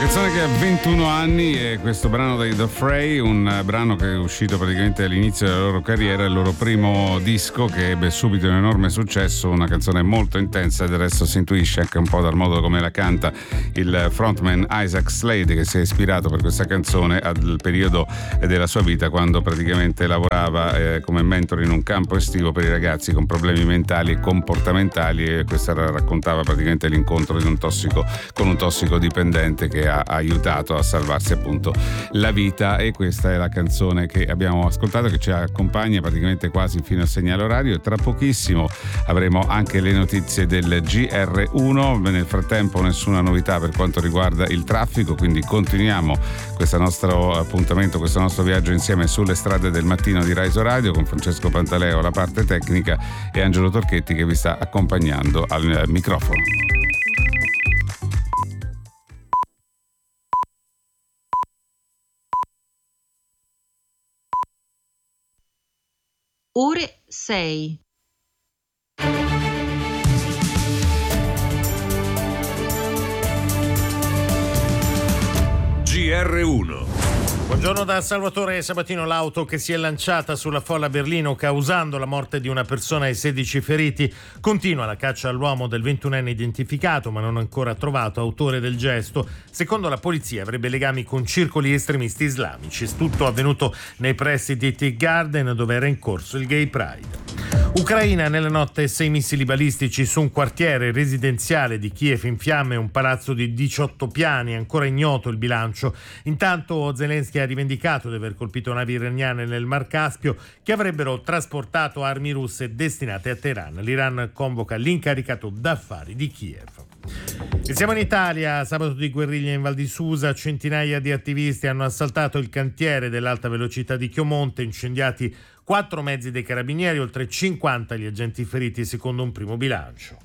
canzone che ha 21 anni è questo brano dei The Fray, un brano che è uscito praticamente all'inizio della loro carriera, il loro primo disco che ebbe subito un enorme successo, una canzone molto intensa e del resto si intuisce anche un po' dal modo come la canta il frontman Isaac Slade, che si è ispirato per questa canzone al periodo della sua vita quando praticamente lavorava come mentore in un campo estivo per i ragazzi con problemi mentali e comportamentali, e questa raccontava praticamente l'incontro di un tossicodipendente che ha aiutato a salvarsi appunto la vita. E questa è la canzone che abbiamo ascoltato, che ci accompagna praticamente quasi fino al segnale orario. Tra pochissimo avremo anche le notizie del GR1. Nel frattempo nessuna novità per quanto riguarda il traffico, quindi continuiamo questo nostro appuntamento, questo nostro viaggio insieme sulle strade del mattino di Rai Radio con Francesco Pantaleo alla parte tecnica e Angelo Torchetti che vi sta accompagnando al microfono. Ore 6. GR1. Buongiorno da Salvatore Sabatino. L'auto che si è lanciata sulla folla a Berlino causando la morte di una persona e 16 feriti. Continua la caccia all'uomo del 21enne identificato ma non ancora trovato, autore del gesto. Secondo la polizia avrebbe legami con circoli estremisti islamici. Tutto avvenuto nei pressi di Tiergarten, dove era in corso il Gay Pride. Ucraina, nella notte 6 missili balistici su un quartiere residenziale di Kiev in fiamme, un palazzo di 18 piani, ancora ignoto il bilancio. Intanto Zelensky ha rivendicato di aver colpito navi iraniane nel Mar Caspio che avrebbero trasportato armi russe destinate a Teheran. L'Iran convoca l'incaricato d'affari di Kiev. E siamo in Italia. Sabato di guerriglia in Val di Susa, centinaia di attivisti hanno assaltato il cantiere dell'alta velocità di Chiomonte, incendiati 4 mezzi dei carabinieri, oltre 50 gli agenti feriti secondo un primo bilancio.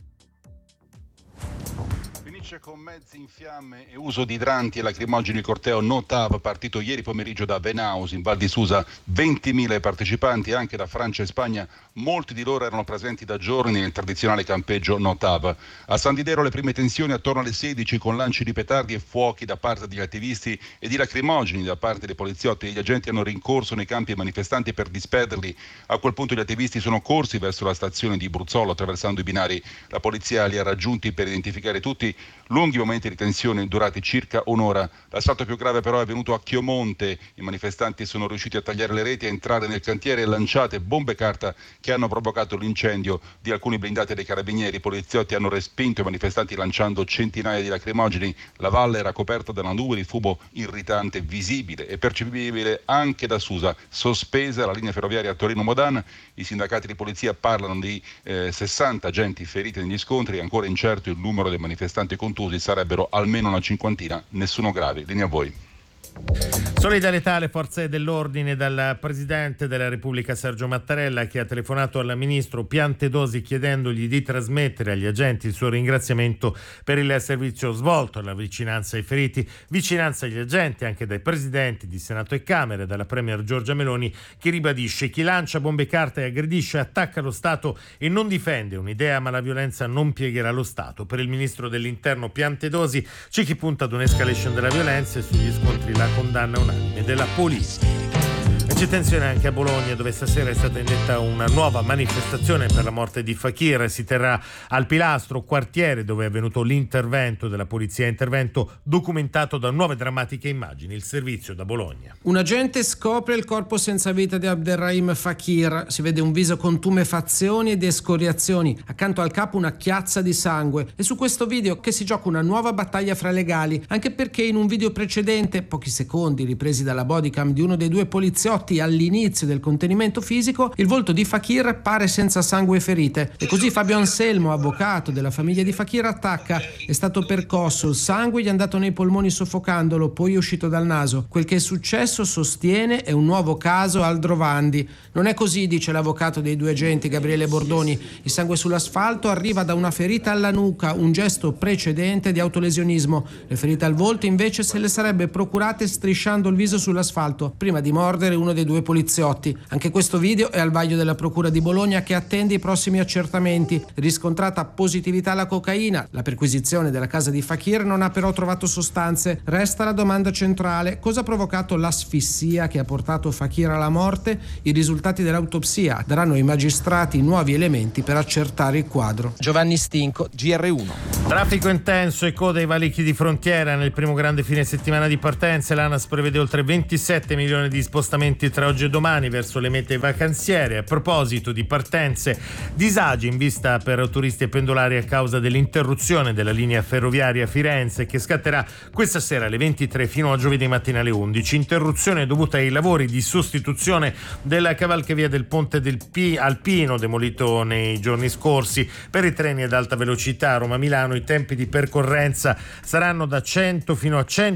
Con mezzi in fiamme e uso di idranti e lacrimogeni il corteo No TAV partito ieri pomeriggio da Venaus in Val di Susa. 20.000 partecipanti anche da Francia e Spagna, molti di loro erano presenti da giorni nel tradizionale campeggio No TAV. A San Didero le prime tensioni attorno alle 16 con lanci di petardi e fuochi da parte degli attivisti e di lacrimogeni da parte dei poliziotti. Gli agenti hanno rincorso nei campi i manifestanti per disperderli. A quel punto gli attivisti sono corsi verso la stazione di Bruzzolo attraversando i binari. La polizia li ha raggiunti per identificare tutti. Lunghi momenti di tensione durati circa un'ora. L'assalto più grave però è avvenuto a Chiomonte. I manifestanti sono riusciti a tagliare le reti, a entrare nel cantiere e lanciate bombe carta che hanno provocato l'incendio di alcuni blindati dei carabinieri. I poliziotti hanno respinto i manifestanti lanciando centinaia di lacrimogeni. La valle era coperta da una nube di fumo irritante, visibile e percepibile anche da Susa. Sospesa la linea ferroviaria Torino-Modane. I sindacati di polizia parlano di 60 agenti feriti negli scontri. È ancora incerto il numero dei manifestanti contusi, sarebbero almeno una cinquantina, nessuno grave. Linea a voi. Solidarietà alle forze dell'ordine dal Presidente della Repubblica Sergio Mattarella, che ha telefonato al ministro Piantedosi chiedendogli di trasmettere agli agenti il suo ringraziamento per il servizio svolto e la vicinanza ai feriti. Vicinanza agli agenti anche dai presidenti di Senato e Camera, dalla Premier Giorgia Meloni, che ribadisce: chi lancia bombe carta e aggredisce attacca lo Stato e non difende un'idea, ma la violenza non piegherà lo Stato. Per il ministro dell'Interno Piantedosi c'è chi punta ad un'escalation della violenza e sugli scontri la condanna unanime della politica. E c'è tensione anche a Bologna, dove stasera è stata indetta una nuova manifestazione per la morte di Fakir. Si terrà al Pilastro, quartiere dove è avvenuto l'intervento della polizia, intervento documentato da nuove drammatiche immagini. Il servizio da Bologna. Un agente scopre il corpo senza vita di Abderrahim Fakir. Si vede un viso con tumefazioni ed escoriazioni, accanto al capo una chiazza di sangue. E su questo video che si gioca una nuova battaglia fra legali, anche perché in un video precedente, pochi secondi ripresi dalla bodycam di uno dei due poliziotti all'inizio del contenimento fisico, il volto di Fakir pare senza sangue e ferite. E così Fabio Anselmo, avvocato della famiglia di Fakir, attacca: è stato percosso, il sangue gli è andato nei polmoni soffocandolo, poi è uscito dal naso. Quel che è successo, sostiene, è un nuovo caso Aldrovandi. Non è così, dice l'avvocato dei due agenti, Gabriele Bordoni. Il sangue sull'asfalto arriva da una ferita alla nuca, un gesto precedente di autolesionismo. Le ferite al volto invece se le sarebbe procurate strisciando il viso sull'asfalto, prima di mordere uno dei dei 2 poliziotti. Anche questo video è al vaglio della Procura di Bologna, che attende i prossimi accertamenti. Riscontrata positività alla cocaina, la perquisizione della casa di Fakir non ha però trovato sostanze. Resta la domanda centrale: cosa ha provocato l'asfissia che ha portato Fakir alla morte? I risultati dell'autopsia daranno ai magistrati nuovi elementi per accertare il quadro. Giovanni Stinco, GR1. Traffico intenso e code ai valichi di frontiera nel primo grande fine settimana di partenze. L'ANAS prevede oltre 27 milioni di spostamenti tra oggi e domani verso le mete vacanziere. A proposito di partenze, disagi in vista per turisti e pendolari a causa dell'interruzione della linea ferroviaria Firenze, che scatterà questa sera alle 23 fino a giovedì mattina alle 11. Interruzione dovuta ai lavori di sostituzione della cavalcavia del ponte del Alpino, demolito nei giorni scorsi. Per i treni ad alta velocità Roma-Milano i tempi di percorrenza saranno da 100 fino a 100